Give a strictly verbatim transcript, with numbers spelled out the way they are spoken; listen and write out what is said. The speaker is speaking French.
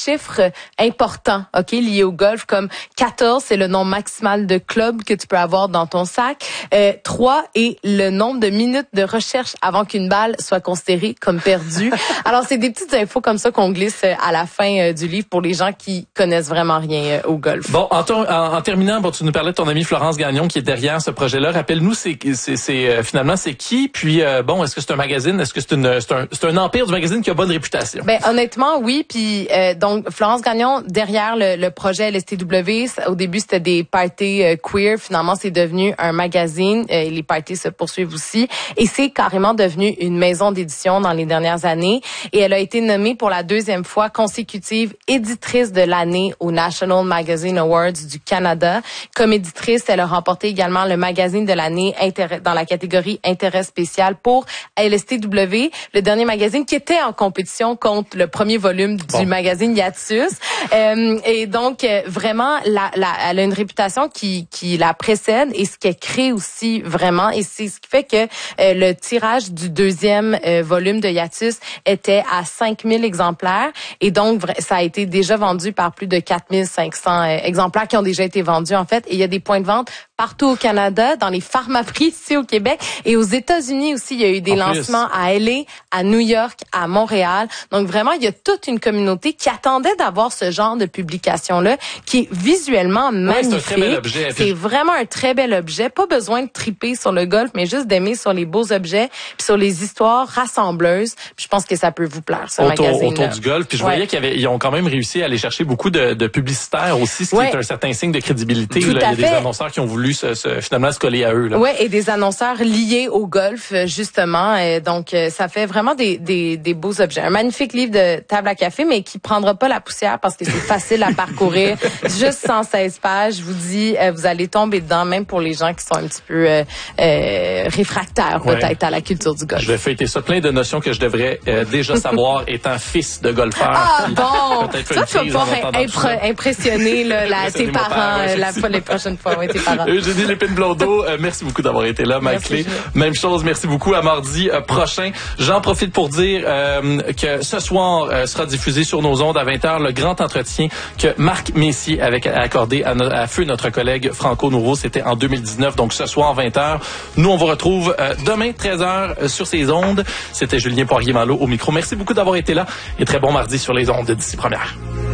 chiffres importants, ok, liés au golf, comme quatorze, c'est le nombre maximal de clubs que tu peux avoir dans ton sac. Euh, trois est le nombre de minutes de recherche avant qu'une balle soit considérée comme perdue. Alors, c'est des petites infos comme ça qu'on glisse à la fin euh, du livre pour les gens qui connaissent vraiment rien euh, au golf. Bon, en, en, en terminant, bon, tu nous parlais de ton ami Florence Gagnon qui est derrière ce projet-là. Rappelle-nous, c'est, c'est, c'est euh, finalement, c'est qui? Puis, euh, bon, est-ce que c'est un magazine? Est-ce que c'est, une, c'est, un, c'est un empire du magazine qui a bonne réputation? Ben, honnêtement, oui. Puis, euh, donc, Florence Gagnon, derrière le, le projet L S T W, au début, c'était des parties euh, queer. Finalement, c'est devenu un magazine. Euh, les parties se poursuivent aussi. Et c'est carrément devenu une maison d'édition dans les dernières années. Et elle a été nommée pour la deuxième fois consécutive éditrice de l'année au National Magazine Awards du Canada. Comme éditrice, elle a remporté également le magazine de l'année dans la catégorie intérêt spécial pour L S T W, le dernier magazine qui était en compétition contre le premier volume du bon. magazine Hiatus. Euh, et donc, vraiment, la, la, elle a une réputation qui, qui la précède et ce qu'elle crée aussi vraiment. Et c'est ce qui fait que euh, le tirage du deuxième euh, volume de Hiatus était à cinq mille exemplaires. Et donc, ça a été déjà vendu par plus de quatre mille cinq cents euh, exemplaires qui ont déjà été vendus, en fait. Et il y a des points de vente partout au Canada, dans les pharmaprix ici au Québec. Et aux États-Unis aussi, il y a eu des en lancements plus. à L A, à New York, à Montréal. Donc vraiment, il y a toute une communauté qui attendait d'avoir ce genre de publication-là, qui est visuellement magnifique. Ouais, c'est un très bel objet. C'est vraiment un très bel objet. Pas besoin de triper sur le golf, mais juste d'aimer sur les beaux objets, puis sur les histoires rassembleuses. Puis je pense que ça peut vous plaire, ce autour, magazine. Autour du golf. Puis je ouais. voyais qu'ils avaient, ils ont quand même réussi à aller chercher beaucoup de, de publicitaires aussi, ce qui ouais. est un certain signe de crédibilité. Tout là. à Il y a fait. des annonceurs qui ont voulu se, se, finalement se coller à eux. Oui, et des annonceurs liés au golf, justement. Et donc, ça fait vraiment des, des, des beaux objets. Un magnifique livre de table à café, mais qui prendra pas la poussière parce que c'est facile à parcourir. Juste cent seize pages, je vous dis, vous allez tomber dedans, même pour les gens qui sont un petit peu euh, euh, réfractaires ouais. peut-être à la culture du golf. Je vais fêter ça. Plein de notions que je devrais euh, déjà savoir étant fils de golfeur. Ah bon! Ça, tu vas pas impr- impressionner là, la, tes parents père, ouais, la fois les prochaines fois. Ouais, tes parents. Eugénie Lépine-Blondeau, euh, merci beaucoup d'avoir été là. Mike Clé, même chose. Merci beaucoup. À mardi euh, prochain. J'en profite pour dire euh, que ce soir euh, sera diffusé sur nos ondes à vingt heures le grand entretien que Marc Messier avait accordé à, no- à feu notre collègue Franco Nouro. C'était en deux mille dix-neuf. Donc ce soir vingt heures. Nous on vous retrouve euh, demain treize heures euh, sur ces ondes. C'était Julien Poirier-Malo au micro. Merci beaucoup d'avoir été là et très bon mardi sur les ondes d'ici première.